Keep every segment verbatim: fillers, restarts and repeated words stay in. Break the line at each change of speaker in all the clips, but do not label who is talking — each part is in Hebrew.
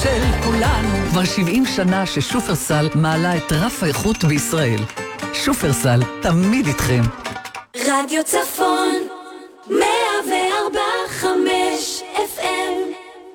של כולנו. כבר שבעים שנה ששופרסל מעלה את רף האיכות בישראל. שופרסל, תמיד איתכם.
רדיו צפון, מאה וארבע חמש אף אם.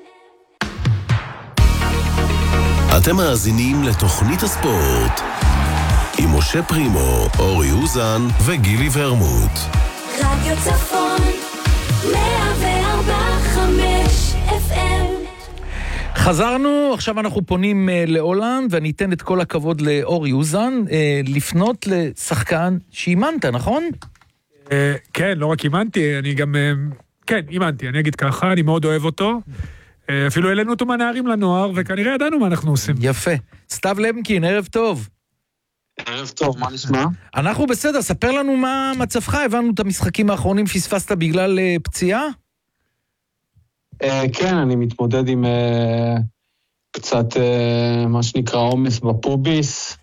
אתם מאזינים לתוכנית הספורט עם משה פרימו, אורי אוזן וגילי ורמוט.
רדיו צפון, מאה וארבע חמש אף אם.
חזרנו, עכשיו אנחנו פונים להולנד, ואני אתן את כל הכבוד לאורי אוזן, לפנות לשחקן שאימנת, נכון?
כן, לא רק אימנתי, אני גם... כן, אימנתי, אני אגיד ככה, אני מאוד אוהב אותו. אפילו העלינו אותו מהנערים לנוער, וכנראה ידענו מה אנחנו עושים.
יפה. סתיו למקין, ערב טוב.
ערב טוב, מה נשמע?
אנחנו בסדר, ספר לנו מה מצבך, הבנו את המשחקים האחרונים, פספסת בגלל פציעה?
כן, אני מתמודד עם קצת מה שנקרא עומס בפוביס,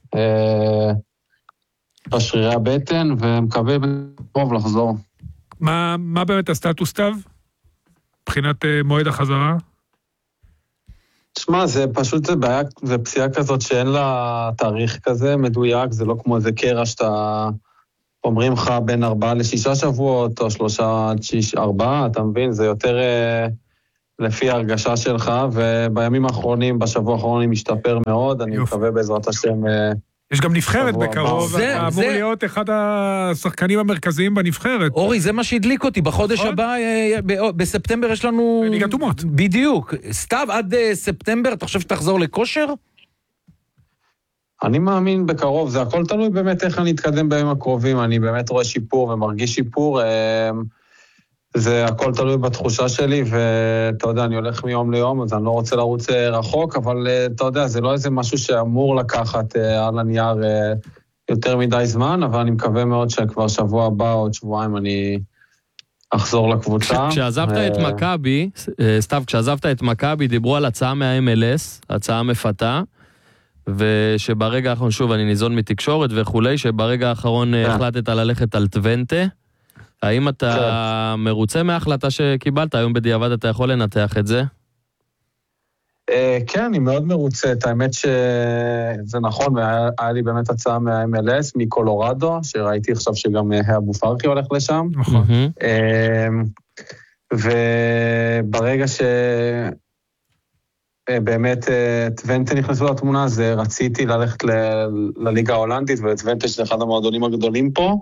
בשרירי הבטן, ומקווה טוב לחזור.
מה, מה באמת הסטטוס סתיו? מבחינת מועד החזרה?
תשמע, זה פשוט, זה בעיה, זה פציעה כזאת שאין לה תאריך כזה מדויק, זה לא כמו איזה קרע שאתה אומרים לך בין ארבעה לשישה שבועות, או שלושה עד שיש ארבעה, אתה מבין? זה יותר לפי ההרגשה שלך, ובימים האחרונים, בשבוע האחרון, אני משתפר מאוד, אני מקווה בעזרת השם...
יש גם נבחרת בקרוב, אמור להיות אחד השחקנים המרכזיים בנבחרת.
אורי, זה מה שהדליק אותי, בחודש הבא, בספטמבר יש לנו...
ליגת אומות.
בדיוק. סתיו, עד ספטמבר, אתה חושב שתחזור לכושר?
אני מאמין בקרוב, זה הכל תלוי באמת איך אני אתקדם בימים הקרובים, אני באמת רואה שיפור ומרגיש שיפור, זה הכל תלוי בתחושה שלי, ואתה יודע, אני הולך מיום ליום, אז אני לא רוצה לרוץ רחוק, אבל אתה יודע, זה לא איזה משהו שאמור לקחת על הנייר יותר מדי זמן, אבל אני מקווה מאוד שכבר שבוע הבא, עוד שבועיים, אני אחזור לקבוצה.
כשעזבת את מכבי, סתיו, כשעזבת את מכבי, דיברו על הצעה מה-אם אל אס, הצעה מפתה, ושברגע האחרון, שוב, אני ניזון מתקשורת וכולי, שברגע האחרון החלטת ללכת על טוונטה, האם אתה מרוצה מההחלטה שקיבלת? היום בדיעבד אתה יכול לנתח את זה?
כן, אני מאוד מרוצה. האמת שזה נכון, היה לי באמת הצעה מה-אם אל אס, מקולורדו, שראיתי עכשיו שגם אבו פרקי הולך לשם.
נכון.
וברגע שבאמת טוונטה נכנסו לתמונה, אז רציתי ללכת לליגה ההולנדית, וטוונטה שזה אחד המועדונים הגדולים פה,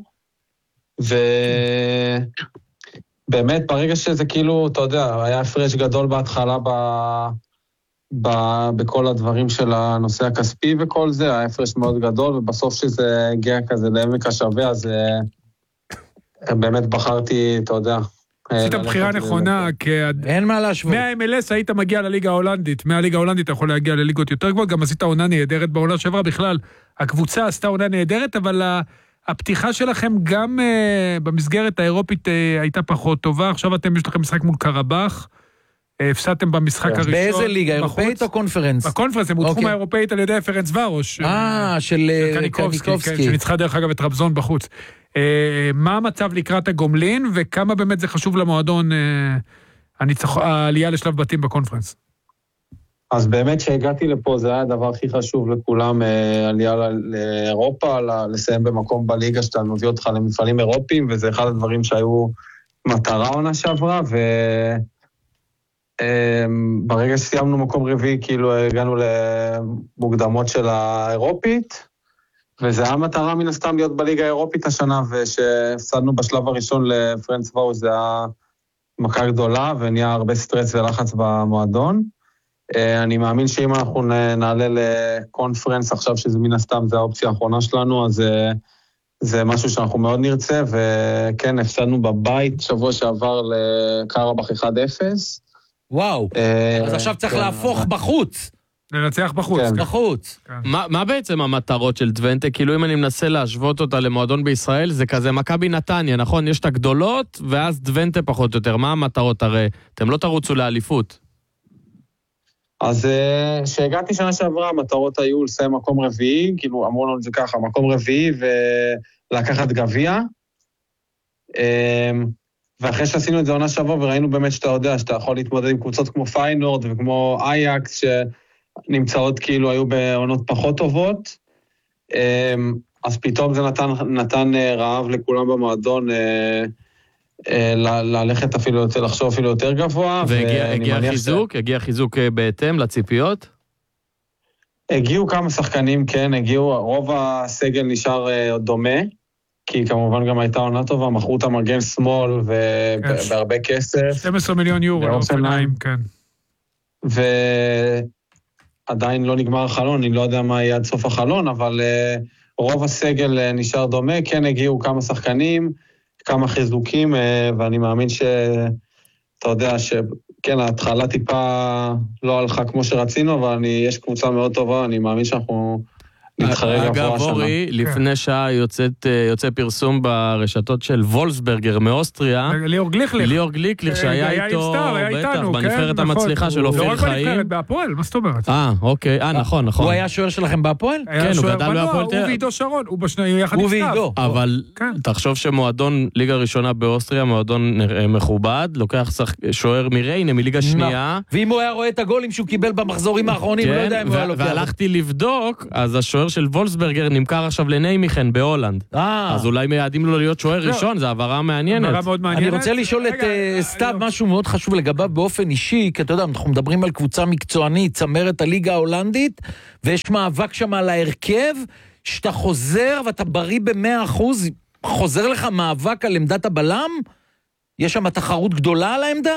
ובאמת ברגע שזה כאילו, אתה יודע, היה הפרש גדול בהתחלה ב... ב... בכל הדברים של הנושא הכספי וכל זה, היה הפרש מאוד גדול, ובסוף שזה הגיע כזה לעמק השווה, אז באמת בחרתי, אתה יודע.
עשית בחירה נכונה, כי...
אין מה להשוות.
מה-אם אל אס היית מגיע לליגה ההולנדית, מהליגה ההולנדית אתה יכול להגיע לליגות יותר גבוהות, גם עשית עונה נהדרת בעונה שעברה, בכלל, הקבוצה עשתה עונה נהדרת, אבל הפתיחה שלכם גם uh, במסגרת האירופית uh, הייתה פחות טובה, עכשיו אתם, יש לכם משחק מול קרבח, uh, הפסדתם במשחק הראשון.
באיזה ליגה, אירופאית או קונפרנס?
בקונפרנס, הם הודחו מהאירופאית על ידי פרנץ ורוש.
אה, של קניקובסקי.
כן, שניצחה דרך אגב את רבזון בחוץ. Uh, מה המצב לקראת הגומלין, וכמה באמת זה חשוב למועדון, uh, הניצח... העלייה לשלב בתים בקונפרנס?
אז באמת שהגעתי לפה, זה היה הדבר הכי חשוב לכולם, עלייה לאירופה, לסיים במקום בליגה שאתה מביא אותך למפעלים אירופיים, וזה אחד הדברים שהיו מטרה עונה שעברה, וברגע שסיימנו מקום רביעי, כאילו הגענו למוקדמות של האירופית, וזה היה מטרה מן הסתם להיות בליגה האירופית השנה, ושהפסדנו בשלב הראשון לפרנץ ורוש, זה היה מכה גדולה, ונהיה הרבה סטרס ולחץ במועדון, אני מאמין שאם אנחנו נעלה לקונפרנס עכשיו, שזה מן הסתם, זה האופציה האחרונה שלנו, אז זה משהו שאנחנו מאוד נרצה, וכן, הפסדנו בבית שבוע שעבר לקרבח אחד אפס.
וואו, אז עכשיו צריך להפוך בחוץ.
לנצח בחוץ.
בחוץ.
מה בעצם המטרות של טוונטה? כאילו אם אני מנסה להשוות אותה למועדון בישראל, זה כזה מכבי נתניה, נכון? יש את הגדולות, ואז טוונטה פחות או יותר. מה המטרות? הרי אתם לא תרוצו לאליפות.
אז שהגעתי שנה שעברה, המטרות היו לסיים מקום רביעי, כאילו אמרו לנו את זה ככה, מקום רביעי ולקחת גביע, ואחרי שעשינו את זה עונה שעברה, וראינו באמת שאתה יודע, שאתה יכול להתמודד עם קבוצות כמו פיינורד וכמו אייקס, נמצאות כאילו היו בעונות פחות טובות, אז פתאום זה נתן, נתן רעב לכולם במועדון, ללכת אפילו יותר, לחשוב אפילו יותר גבוה.
והגיע חיזוק? הגיע חיזוק בהתאם לציפיות?
הגיעו כמה שחקנים, כן, הגיעו, רוב הסגל נשאר דומה, כי כמובן גם הייתה עונה טובה, מכרו את המגן שמאל ובהרבה כסף.
שנים עשר מיליון יורו, לאופניים, כן.
ועדיין לא נגמר החלון, אני לא יודע מה יהיה עד סוף החלון, אבל רוב הסגל נשאר דומה, כן הגיעו כמה שחקנים, כמה חיזוקים, ואני מאמין ש... אתה יודע שכן, ההתחלה טיפה לא הלכה כמו שרצינו, אבל אני, יש קבוצה מאוד טובה, אני מאמין שאנחנו נתחרה גבוה השנה.
אגב, אורי, לפני שעה יוצאת, יוצא פרסום ברשתות של וולסברגר מאוסטריה.
ליאור גליכליך.
ליאור גליכליך שהיה איתו, בטח, בנבחרת המצליחה של אופיר חיים.
לא רק בנבחרת, בהפועל, מה זאת אומרת?
אה, אוקיי, אה, נכון, נכון.
הוא היה שוער שלכם בהפועל?
כן, הוא גדל בהפועל.
הוא ועידו שרון, הוא בשני יחד עם סתיו.
אבל תחשוב שמועדון ליגה ראשונה באוסטריה, מועדון מכובד, לוקח שוער מריינה, מליגה שנייה.
ואם הוא היה רואה את הגולים שהוא קיבל במחזורים האחרונים, לא יודע אם הוא היה לוקח.
והלכתי לבדוק, אז השוער של וולסברגר נמכר עכשיו לניימיכן בהולנד. אז אולי מייעדים לו להיות שוער ראשון, זו העברה מעניינת.
אני רוצה לשאול את סתיו משהו מאוד חשוב לגביו באופן אישי, כי אתה יודע, אנחנו מדברים על קבוצה מקצוענית, צמרת הליגה ההולנדית, ויש מאבק שם על ההרכב, שאתה חוזר ואתה בריא במאה אחוז, חוזר לך מאבק על עמדת הבלם? יש שם תחרות גדולה על העמדה?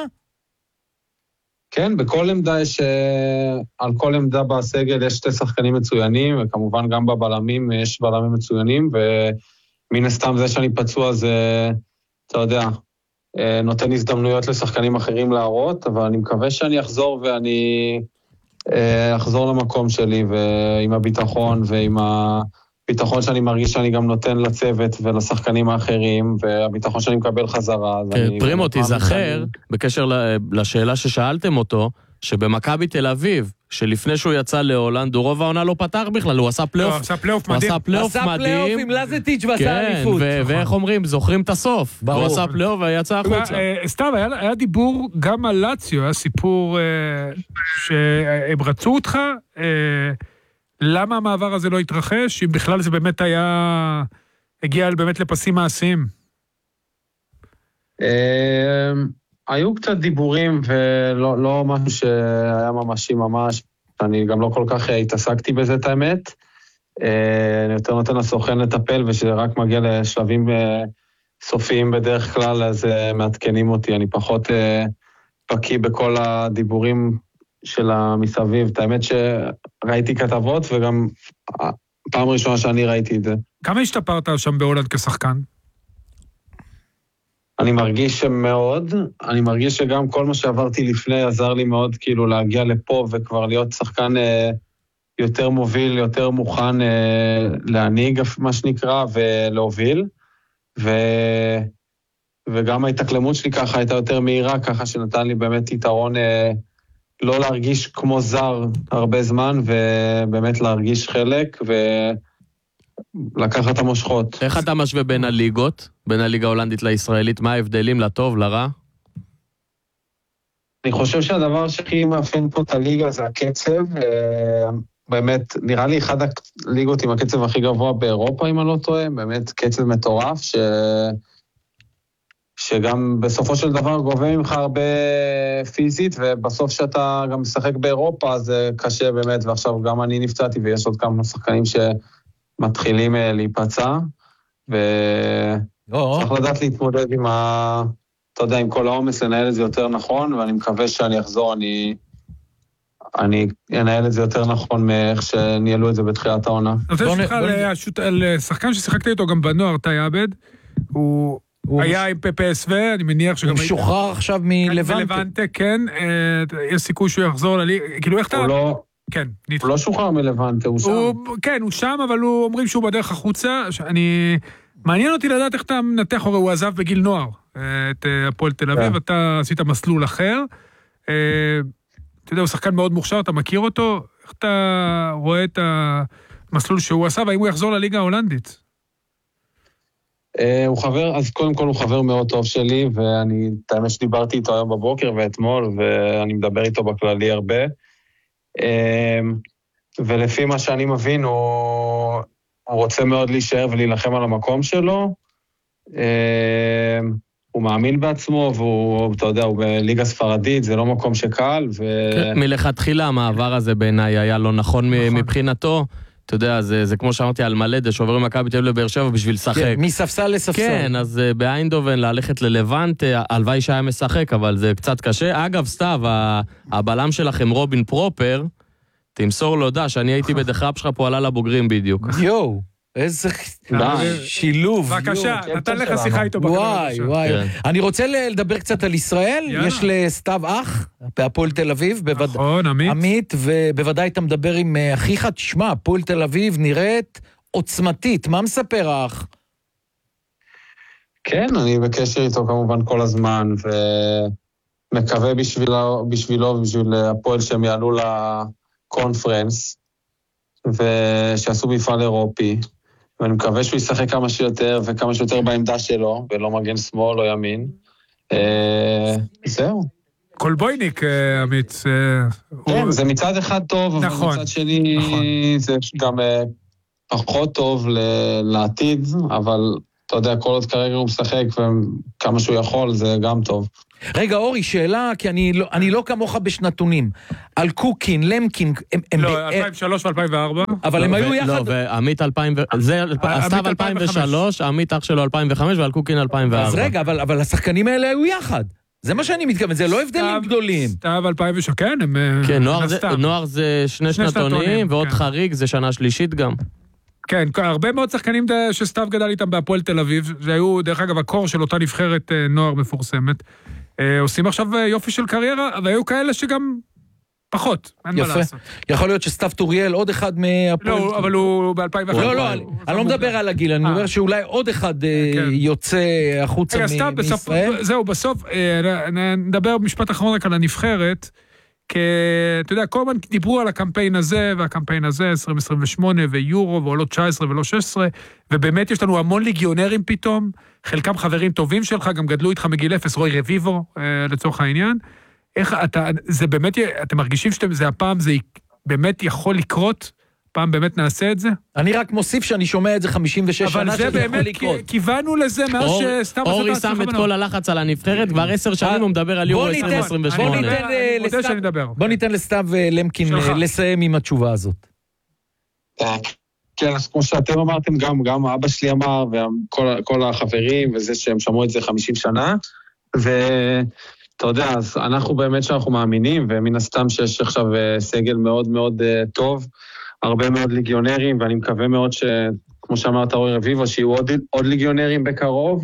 כן, בכל עמדה יש, על כל עמדה בסגל יש שתי שחקנים מצוינים, וכמובן גם בבלמים יש בלמים מצוינים, ומן הסתם זה שאני פצוע זה, אתה יודע, נותן הזדמנויות לשחקנים אחרים להראות, אבל אני מקווה שאני אחזור ואני אחזור למקום שלי, ועם הביטחון ועם הביטחון שאני מרגיש שאני גם נותן לצוות ולשחקנים האחרים, והביטחון שאני מקבל חזרה.
פרימו, תיזכר, בקשר לשאלה ששאלתם אותו, שבמכבי תל אביב, שלפני שהוא יצא להולנד, הוא רוב העונה לא פתח בכלל, הוא עשה פלייאוף.
הוא עשה פלייאוף מדהים.
הוא עשה פלייאוף מדהים.
עשה פלייאוף עם לזטיץ' ועשה אליפות.
ואיך אומרים, זוכרים את הסוף. הוא עשה פלייאוף ויצא החוצה.
סתם, היה דיבור גם על לציו, היה סיפור שהם רצו אותך, למה המעבר הזה לא התרחש, אם בכלל זה באמת היה, הגיע באמת לפסים מעשיים?
היו קצת דיבורים, ולא לא משהו שהיה ממשי ממש, אני גם לא כל כך התעסקתי בזה את האמת, אני יותר נותן לסוכן לטפל, ושזה רק מגיע לשלבים סופיים בדרך כלל, אז מעדכנים אותי, אני פחות פקי בכל הדיבורים של המסביב, את האמת שראיתי כתבות, וגם פעם ראשונה שאני ראיתי את זה.
כמה השתפרת שם בהולנד כשחקן?
אני מרגיש שמאוד, אני מרגיש שגם כל מה שעברתי לפני עזר לי מאוד כאילו להגיע לפה וכבר להיות שחקן אה, יותר מוביל, יותר מוכן אה, להנהיג מה שנקרא ולהוביל, ו... וגם ההתאקלמות שלי ככה הייתה יותר מהירה, ככה שנתן לי באמת יתרון אה, לא להרגיש כמו זר הרבה זמן, ובאמת להרגיש חלק ו... לקחת את המושכות.
איך אתה משווה בין הליגות, בין הליגה ההולנדית לישראלית, מה ההבדלים לטוב, לרע?
אני חושב שהדבר שהכי מאפיין פה את הליגה זה הקצב, באמת נראה לי אחד הליגות עם הקצב הכי גבוה באירופה, אם אני לא טועה, באמת קצב מטורף, ש... שגם בסופו של דבר גובה ממך הרבה פיזית, ובסוף שאתה גם משחק באירופה, זה קשה באמת, ועכשיו גם אני נפצעתי, ויש עוד כמה שחקנים ש... מתחילים להיפצע, וצריך לדעת להתמודד עם ה... אתה יודע, עם כל העומס, לנהל את זה יותר נכון, ואני מקווה שאני אחזור, אני... אני אנהל את זה יותר נכון מאיך שניהלו את זה בתחילת העונה.
אני רוצה לשאול על שחקן ששיחקתי איתו גם בנוער, תאי עבד, הוא היה עם פי פי אס וי, אני מניח שגם...
הוא משוחרר עכשיו מלבנטה.
מלבנטה, כן, יש סיכוי שהוא יחזור לליגה, כאילו איך אתה...
הוא לא...
כן.
הוא לא שוחרר מלבנטה, הוא שם.
כן, הוא שם, אבל הוא אומרים שהוא בדרך החוצה. אני... מעניין אותי לדעת איך אתה מנתח, הרי הוא עזב בגיל נוער את הפועל תל אביב, אתה עשית מסלול אחר. אתה יודע, הוא שחקן מאוד מוכשר, אתה מכיר אותו? איך אתה רואה את המסלול שהוא עשה, והאם הוא יחזור לליגה ההולנדית?
הוא חבר, אז קודם כל הוא חבר מאוד טוב שלי, ואני, האמת שדיברתי איתו היום בבוקר ואתמול, ואני מדבר איתו בכללי הרבה. ולפי מה שאני מבין, הוא, הוא רוצה מאוד להישאר ולהילחם על המקום שלו. הוא מאמין בעצמו, והוא, אתה יודע, הוא בליגה ספרדית, זה לא מקום שקל. ו...
מלכתחילה המעבר הזה בעיניי היה לא נכון מבחינתו. אתה יודע, זה, זה כמו שאמרתי על מלדה, שעובר ממכבי תל אביב לבאר שבע בשביל לשחק.
כן, מספסל לספסל.
כן, אז באיינדובן ללכת ללבנט, הלוואי שהיה משחק, אבל זה קצת קשה. אגב, סתיו, הבלם שלכם רובין פרופר, תמסור לו דע שאני הייתי בדחרפ שלך פה עלה לבוגרים בדיוק.
יואו. איזה שילוב.
בבקשה, נתן לך שיחה איתו.
וואי, וואי. אני רוצה לדבר קצת על ישראל. יש לסתיו אח, בהפועל תל אביב.
נכון, עמית.
עמית, ובוודאי אתה מדבר עם אחיך. תשמע, הפועל תל אביב נראית עוצמתית. מה מספר האח?
כן, אני בקשר איתו כמובן כל הזמן, ומקווה בשבילו ובשביל הפועל שהם יעלו לקונפרנס, ושיעשו מפעל אירופי. ואני מקווה שהוא ישחק כמה שיותר, וכמה שיותר בעמדה שלו, ולא מגן שמאל או ימין. זהו.
קולבויניק, עמית.
כן, זה מצד אחד טוב, אבל מצד שני זה גם פחות טוב לעתיד, אבל אתה יודע, כל עוד כרגע הוא משחק, וכמה שהוא יכול, זה גם טוב.
רגע, אורי, שאלה, כי אני לא, אני לא כמוך בשנתונים. על קוקין, למקין, הם... הם
לא, אלפיים ושלוש ו-אלפיים וארבע.
אבל הם היו יחד...
לא, ועמית אלפיים... זה הסתיו אלפיים ושלוש, עמית אח שלו אלפיים וחמש, ועל קוקין אלפיים וארבע.
אז רגע, אבל, אבל השחקנים האלה היו יחד. זה מה שאני מתכוון, זה לא הבדלים גדולים.
סתיו אלפיים ושלוש, כן, הם...
כן, נוער זה שני שנתונים, ועוד חריג זה שנה שלישית גם.
כן, הרבה מאוד שחקנים שסתיו גדל איתם בהפועל תל אביב, שהיו, דרך אגב, הקור של אותה נבחרת נוער מפורסמת. עושים עכשיו יופי של קריירה, והיו כאלה שגם פחות, אין מה לעשות.
יכול להיות שסתיו טוריאל, עוד אחד מהפועל...
לא, אבל הוא ב-אלפיים ואחת.
לא, לא, אני לא מדבר על הגיל, אני אומר שאולי עוד אחד יוצא החוצה מישראל.
זהו, בסוף, נדבר במשפט אחרון רק על הנבחרת, כי, אתה יודע, כל הזמן דיברו על הקמפיין הזה, והקמפיין הזה, עשרים עשרים ושמונה, ויורו, ועולות תשע עשרה ולא שש עשרה, ובאמת יש לנו המון ליגיונרים פתאום, חלקם חברים טובים שלך, גם גדלו איתך מגיל אפס, רוי רביבו, לצורך העניין. איך אתה, זה באמת, אתם מרגישים שזה הפעם, זה באמת יכול לקרות? פעם באמת נעשה את זה?
אני רק מוסיף שאני שומע את זה חמישים ושש שנה שזה יכול לקרות.
אבל זה באמת, כיוונו לזה מאז שסתם...
אורי שם את כל הלחץ על הנבחרת, כבר עשר שנים הוא מדבר על יורו עשרים עשרים ושמונה.
בוא ניתן לסתיו למקין לסיים עם התשובה הזאת.
כן, אז כמו שאתם אמרתם, גם אבא שלי אמר, וכל החברים, וזה שהם שמעו את זה חמישים שנה, ואתה יודע, אז אנחנו באמת שאנחנו מאמינים, ומן הסתם שיש עכשיו סגל מאוד מאוד טוב, הרבה מאוד ליגיונרים, ואני מקווה מאוד ש, כמו שאמרת אורי רביבו, שיהיו עוד, עוד ליגיונרים בקרוב,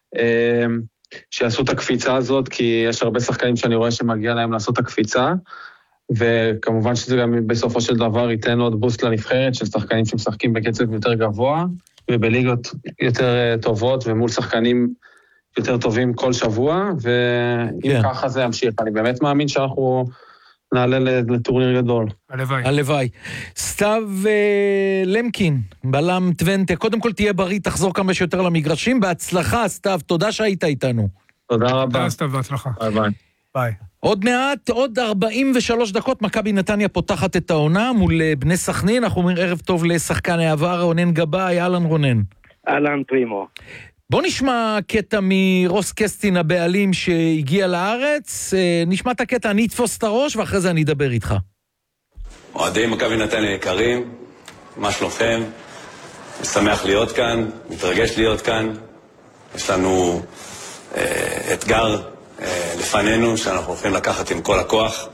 שיעשו את הקפיצה הזאת, כי יש הרבה שחקנים שאני רואה שמגיע להם לעשות את הקפיצה, וכמובן שזה גם בסופו של דבר ייתן עוד בוסט לנבחרת, של שחקנים שמשחקים בקצב יותר גבוה, ובליגות יותר טובות, ומול שחקנים יותר טובים כל שבוע, ואם yeah. ככה זה ימשיך, אני באמת מאמין שאנחנו... נעלה לטורניר גדול.
הלוואי.
הלוואי. סתיו למקין, בלם טוונטה, קודם כל תהיה בריא, תחזור כמה שיותר למגרשים, בהצלחה, סתיו, תודה שהיית איתנו.
תודה רבה.
תודה, סתיו, בהצלחה.
ביי ביי.
ביי.
עוד מעט, עוד ארבעים ושלוש דקות, מכבי נתניה פותחת את העונה מול בני סכנין, אנחנו אומרים ערב טוב לשחקן העבר, רונן גבאי, אהלן רונן.
אהלן פרימו.
בוא נשמע קטע מרוס קסטין הבעלים שהגיע לארץ, נשמע את הקטע, אני אתפוס את הראש ואחרי זה אני אדבר איתך.
אוהדי מכבי נתניה יקרים, מה שלומכם? אני שמח להיות כאן, מתרגש להיות כאן. יש לנו אה, אתגר אה, לפנינו שאנחנו הולכים לקחת עם כל הכוח.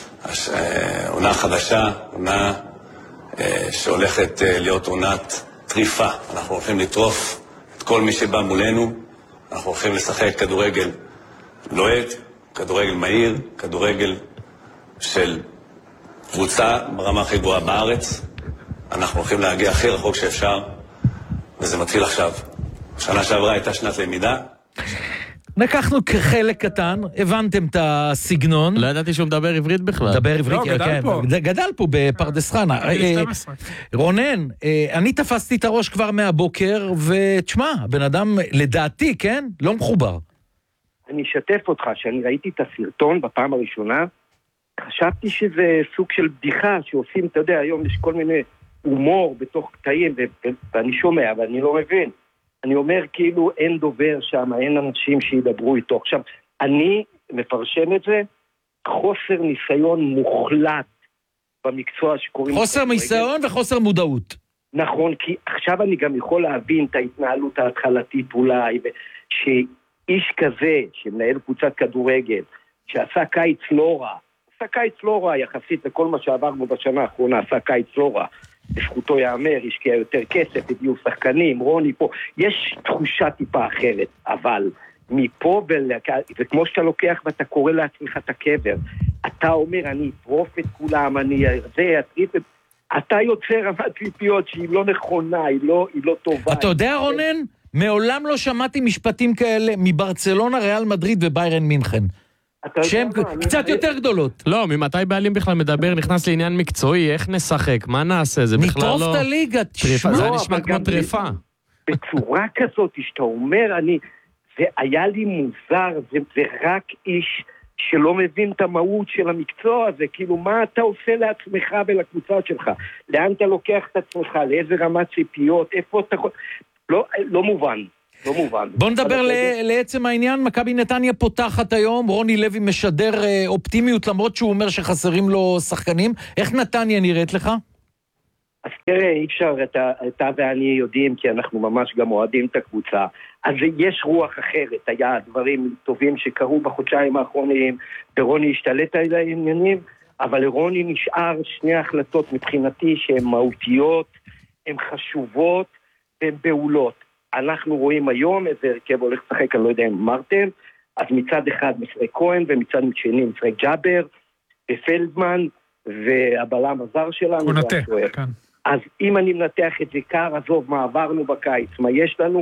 אה, עונה חדשה, עונה אה, שהולכת אה, להיות עונת טריפה. אנחנו הולכים לטרוף כל מי שבא מולנו, אנחנו הולכים לשחק כדורגל לוהט, כדורגל מהיר, כדורגל של קבוצה ברמה הכי גבוהה בארץ. אנחנו הולכים להגיע הכי רחוק שאפשר, וזה מתחיל עכשיו. שנה שעברה הייתה שנת למידה.
לקחנו כחלק קטן, הבנתם את הסגנון.
לא ידעתי שהוא מדבר עברית בכלל.
מדבר עברית, כן. גדל פה בפרדס חנה. רונן, אני תפסתי את הראש כבר מהבוקר, ותשמע, בן אדם, לדעתי, כן, לא מחובר.
אני אשתף אותך, שאני ראיתי את הסרטון בפעם הראשונה, חשבתי שזה סוג של בדיחה שעושים, אתה יודע, היום יש כל מיני הומור בתוך קטעים, ואני שומע, ואני לא מבין. אני אומר כאילו אין דובר שם, אין אנשים שידברו איתו. עכשיו, אני מפרשם את זה, חוסר ניסיון מוחלט במקצוע שקוראים...
חוסר ניסיון וחוסר מודעות.
נכון, כי עכשיו אני גם יכול להבין את ההתנהלות ההתחלתית אולי, שאיש כזה שמנהל קבוצת כדורגל, שעשה קיץ לא רע, עשה קיץ לא רע יחסית לכל מה שעברנו בשנה האחרונה, עשה קיץ לא רע, בזכותו יאמר, השקיע יותר כסף, הביאו שחקנים, רוני פה, יש תחושה טיפה אחרת, אבל מפה, זה כמו שאתה לוקח ואתה קורא לעצמך את הקבר, אתה אומר, אני אפרוף את כולם, אני ארזה, אטריף את... אתה יוצר רמת ציפיות שהיא לא נכונה, היא לא, היא לא טובה.
אתה יודע, רונן? מעולם לא שמעתי משפטים כאלה מברצלונה, ריאל מדריד וביירן מינכן. שהן קצת יותר גדולות.
לא, ממתי בעלים בכלל מדבר, נכנס לעניין מקצועי, איך נשחק, מה נעשה? זה בכלל לא...
נטרוף את הליגה, תשמע.
זה נשמע כמו טריפה.
בצורה כזאת, שאתה אומר, אני... זה היה לי מוזר, זה, זה רק איש שלא מבין את המהות של המקצוע הזה, כאילו מה אתה עושה לעצמך ולקבוצה שלך, לאן אתה לוקח את עצמך, לאיזה רמת ציפיות, איפה אתה... לא, לא מובן, לא מובן.
בוא נדבר ל- לעצם העניין, מכבי נתניה פותחת היום, רוני לוי משדר אופטימיות, למרות שהוא אומר שחסרים לו שחקנים, איך נתניה נראית לך?
אז תראה, אי אפשר, אתה, אתה ואני יודעים, כי אנחנו ממש גם אוהדים את הקבוצה, אז יש רוח אחרת, היה דברים טובים שקרו בחודשיים האחרונים, ורוני השתלט על העניינים, אבל לרוני נשאר שני החלטות מבחינתי שהן מהותיות, הן חשובות, והן בעולות. אנחנו רואים היום איזה הרכב הולך לשחק, אני לא יודע אם אמרתם, אז מצד אחד משחק כהן, ומצד שני משחק ג'אבר, ופלדמן, והבלם הזר שלנו.
הוא נטה, כן.
אז אם אני מנתח את זה קר, עזוב מה עברנו בקיץ, מה יש לנו,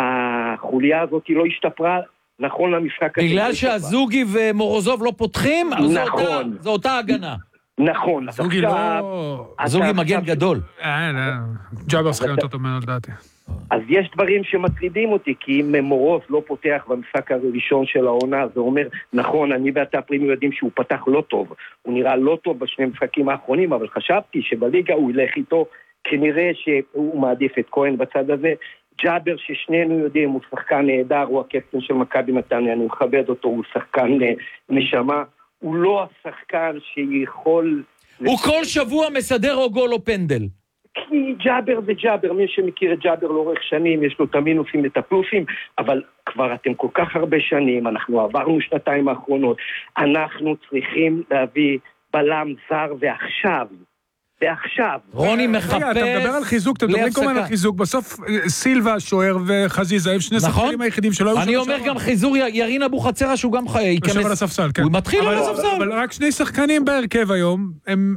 החוליה הזאת היא לא השתפרה, נכון למשחק הזה.
בגלל שהזוגי ומורוזוב לא פותחים,
נכון.
זו אותה הגנה.
נכון.
הזוגי לא...
הזוגי מגן גדול.
אה, לא. ג'אבר שחקן יותר טוב ממנו לדעתי.
אז יש דברים שמטרידים אותי, כי אם מורוז לא פותח במשחק הראשון של העונה, זה אומר, נכון, אני ואתה פרימי יודעים שהוא פתח לא טוב, הוא נראה לא טוב בשני משחקים האחרונים, אבל חשבתי שבליגה הוא ילך איתו, כנראה שהוא מעדיף את כהן בצד הזה, ג'אבר ששנינו יודעים, הוא שחקן נהדר, הוא הקפטן של מכבי נתניה, אני מכבד אותו, הוא שחקן נשמה, הוא לא השחקן שיכול...
הוא כל שבוע מסדר או גול או פנדל.
כי ג'אבר זה ג'אבר, מי שמכיר את ג'אבר לאורך שנים, יש לו את המינוסים ואת הפלוסים, אבל כבר אתם כל כך הרבה שנים, אנחנו עברנו שנתיים האחרונות, אנחנו צריכים להביא בלם זר ועכשיו, ועכשיו.
רוני מחפש...
רגע, אתה מדבר על חיזוק, אתה מדבר כל הזמן על חיזוק, בסוף סילבה, שוער וחזיזה, הם שני שחקנים היחידים שלא היו...
אני אומר גם חיזור ירין אבו חצרה, שהוא גם ייכנס...
יושב על הספסל, כן.
הוא מתחיל על הספסל.
אבל רק שני שחקנים בהרכב היום, הם...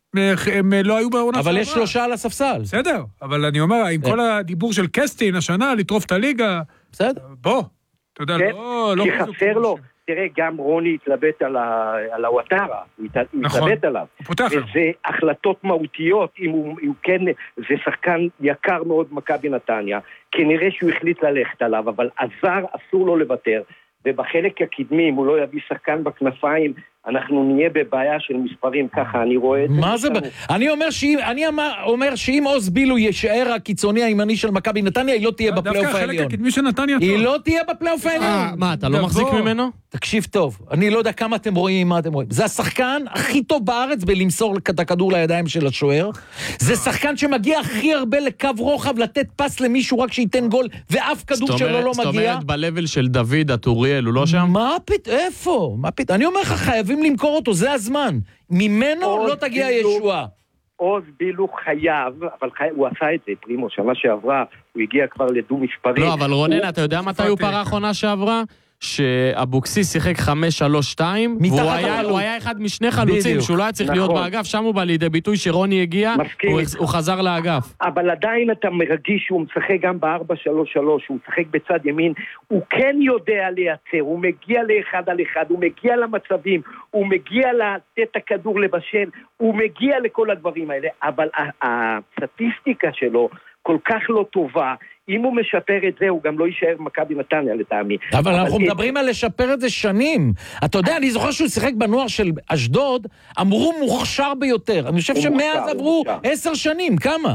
הם לא היו בעונה
אבל יש שלושה על הספסל.
בסדר, אבל אני אומר, עם כל הדיבור של קסטין השנה, לטרוף את הליגה,
בסדר.
בוא, אתה יודע, לא...
כי חסר לו, תראה, גם רוני התלבט על הוואטרה, הוא התלבט עליו. וזה החלטות מהותיות, אם הוא כן, זה שחקן יקר מאוד מכבי נתניה, כנראה שהוא החליט ללכת עליו, אבל הזר אסור לו לוותר, ובחלק הקדמי, אם הוא לא יביא שחקן בכנפיים, אנחנו נהיה בבעיה של מספרים ככה, אני רואה את זה.
מה זה? אני אומר שאם, אני אומר שאם עוז בילו יישאר הקיצוני הימני של מכבי נתניה, היא לא תהיה בפלייאוף העליון.
דווקא החלק הקדמי של נתניה טוב.
היא לא תהיה בפלייאוף העליון.
מה, אתה לא מחזיק ממנו?
תקשיב טוב, אני לא יודע כמה אתם רואים, מה אתם רואים. זה השחקן הכי טוב בארץ בלמסור את הכדור לידיים של השוער. זה שחקן שמגיע הכי הרבה לקו רוחב, לתת פס למישהו רק שייתן גול, ואף כדור שלו לא מגיע.
זאת אומרת, בלבל של דוד, הטוריאל, הוא לא שם?
מה פת... איפה? מה פת... אני אומר לך, חייבים למכור אותו, זה הזמן. ממנו לא תגיע ישועה.
עוז בילו חייב, אבל חי... הוא עשה את זה, פרימו, שנה שעברה, הוא הגיע כבר לדו מספרים.
לא, אבל רונן, הוא... אתה יודע מתי הוא פרח עונה שעברה? שאבוקסיס שיחק חמש שלוש שתיים, והוא היה, הוא היה אחד משני חלוצים, שהוא לא היה צריך להיות באגף, שם הוא בא לידי ביטוי שרוני הגיע, הוא, הוא חזר לאגף.
אבל עדיין אתה מרגיש שהוא משחק גם ב-ארבע שלוש שלוש, הוא משחק בצד ימין, הוא כן יודע לייצר, הוא מגיע לאחד על אחד, הוא מגיע למצבים, הוא מגיע לתת הכדור לבשל, הוא מגיע לכל הדברים האלה, אבל הסטטיסטיקה שלו כל כך לא טובה, אם הוא משפר את זה, הוא גם לא יישאר מכבי נתניה לטעמי.
אבל אנחנו מדברים על לשפר את זה שנים. אתה יודע, אני זוכר שהוא שיחק בנוער של אשדוד, אמרו מוכשר ביותר. אני חושב שמאז עברו עשר שנים, כמה?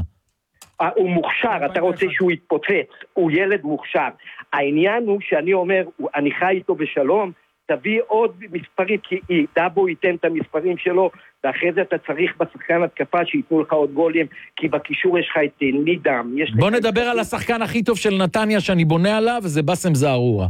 הוא מוכשר, אתה רוצה שהוא יתפוצץ, הוא ילד מוכשר. העניין הוא שאני אומר, אני חי איתו בשלום, תביא עוד מספרים, כי דאבו ייתן את המספרים שלו, ואחרי זה אתה צריך בשחקן התקפה שיתנו לך עוד גולים, כי בקישור יש לך את נידם.
בוא נדבר על השחקן הכי טוב של נתניה שאני בונה עליו, וזה בסם זערורה.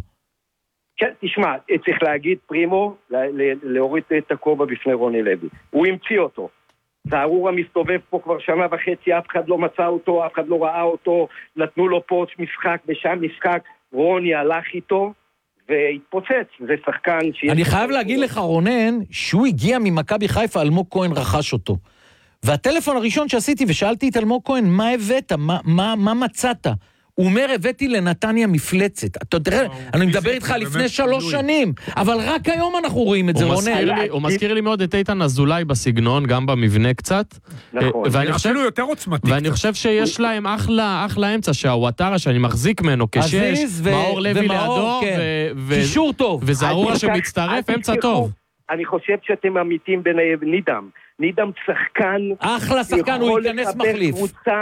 כן, תשמע, צריך להגיד פרימו, להוריד את הכובע בפני רוני לוי. הוא המציא אותו. זערורה מסתובב פה כבר שנה וחצי, אף אחד לא מצא אותו, אף אחד לא ראה אותו, נתנו לו פה משחק ושם משחק, רוני הלך איתו, והתפוצץ, זה שחקן...
אני חייב להגיד לך, רונן, שהוא הגיע ממכבי חיפה, אלמוג כהן רכש אותו. והטלפון הראשון שעשיתי, ושאלתי את אלמוג כהן, מה הבאת? מה, מה, מה מצאת? הוא אומר, הבאתי לנתניה מפלצת. אתה תראה, אני מדבר איתך לפני שלוש שנים, אבל רק היום אנחנו רואים את זה, רונן.
הוא מזכיר לי מאוד את איתן אזולאי בסגנון, גם במבנה קצת.
נכון.
אפילו יותר עוצמתי.
ואני חושב שיש להם אחלה, אחלה אמצע, שהוואטרה שאני מחזיק ממנו כשש, מאור לוי לידו,
קישור טוב.
וזערורה שמצטרף, אמצע טוב.
אני חושב שאתם אמיתים בנידם. נידם שחקן...
אחלה שחקן, הוא ייכנס מחליף.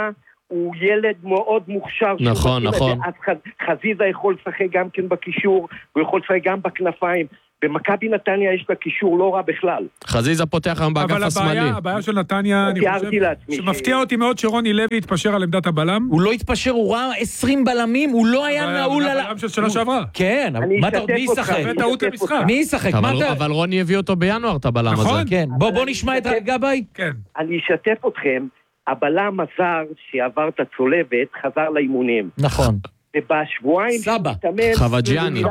הוא ילד מאוד מוכשר.
נכון, נכון.
חזיזה יכול לשחק גם כן בקישור, הוא יכול לשחק גם בכנפיים. במכבי נתניה יש לה קישור לא רע בכלל.
חזיזה פותח היום באגף השמאלי.
אבל הבעיה של נתניה, אני חושב, שמפתיע אותי מאוד שרוני לוי התפשר על עמדת הבלם.
הוא לא התפשר, הוא ראה עשרים בלמים, הוא לא היה נעול על...
הבלם של שנה שעברה.
כן, מי ישחק? מי ישחק?
אבל רוני הביא אותו בינואר, את הבלם הזה.
כן, בוא נשמע את גבאי.
אני אשתף אתכם, הבלם הזר שעבר את הצולבת חזר לאימונים.
נכון.
ובשבועיים
סבא.
חווג'יאני.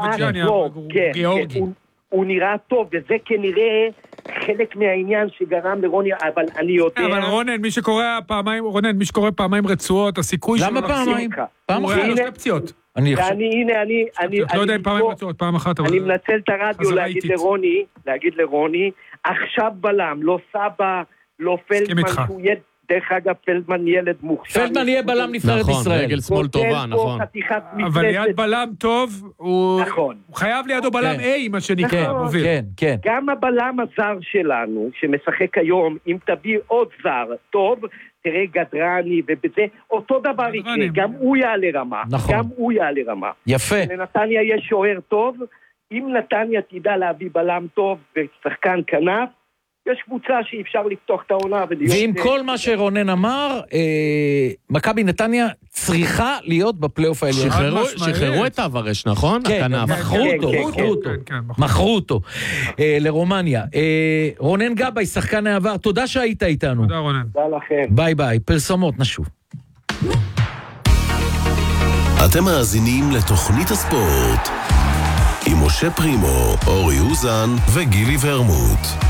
הוא נראה טוב, וזה כנראה חלק מהעניין שגרם לרוני, אבל אני יודע...
אבל רונן, מי שקורא פעמיים, רונן, מי שקורא פעמיים רצועות, הסיכוי שלו...
למה פעמיים? פעם אחת.
הוא שתי פציעות.
אני, הנה, אני... אני
לא יודע אם פעמיים רצועות, פעם אחת, אבל...
אני מנצל את הרדיו להגיד לרוני, להגיד לרוני, עכשיו בלם, לא סבא, לא פלדמן, שהוא יד... דרך אגב, פלדמן ילד מוכשר.
פלדמן יהיה בלם נבחרת ישראל.
נכון, רגל שמאל טובה, נכון.
אבל ליד בלם טוב, הוא חייב לידו בלם A, מה שנקרא, מוביל.
כן, כן.
גם הבלם הזר שלנו, שמשחק היום, אם תביא עוד זר טוב, תראה גדרני ובזה, אותו דבר יקרה, גם הוא יעלה רמה. גם הוא יעלה רמה.
יפה.
לנתניה יש שוער טוב, אם נתניה תדע להביא בלם טוב ושחקן כנף, יש קבוצה שאי אפשר לפתוח את העונה.
ועם כל מה שרונן אמר, מכבי נתניה צריכה להיות בפלייאוף העליון.
שחררו את אברש, נכון?
כן, מכרו אותו, מכרו אותו. מכרו אותו. לרומניה. רונן גבאי, שחקן העבר, תודה שהיית איתנו.
תודה רונן.
תודה לכם.
ביי ביי, פרסומות, נשוב.
אתם מאזינים לתוכנית הספורט עם משה פרימו, אורי אוזן וגילי ורמוט.